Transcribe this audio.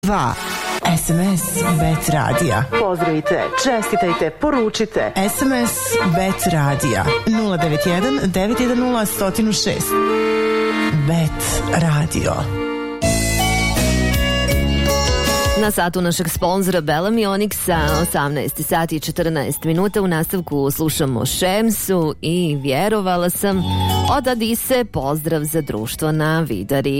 2. SMS Bet Radija. Pozdravite, čestitajte, poručite. SMS Bet Radija 091 910 106. Bet Radio. Na satu našeg sponzora Bellamy Onyxa 18 sati i 14 minuta. U nastavku slušamo Šemsu i Vjerovala sam od Adise. Pozdrav za društvo na Vidari.